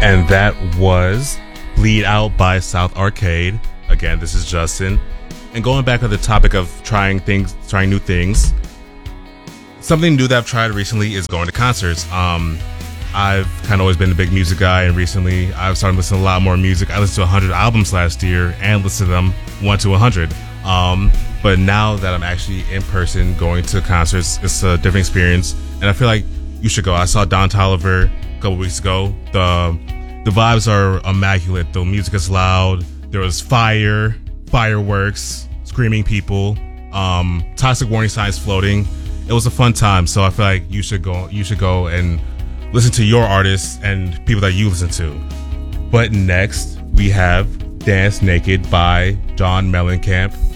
And that was Bleed Out by South Arcade. Again, this is Justin. And going back to the topic of trying new things, something new that I've tried recently is going to concerts. I've kind of always been a big music guy, and recently I've started listening to a lot more music. I listened to 100 albums last year and listened to them 1 to 100. But now that I'm actually in person going to concerts, it's a different experience, and I feel like you should go. I saw Don Toliver a couple weeks ago. The vibes are immaculate. The music is loud. There was fireworks, screaming people, toxic warning signs floating. It was a fun time, so I feel like you should go and listen to your artists and people that you listen to. But next, we have Dance Naked by John Mellencamp.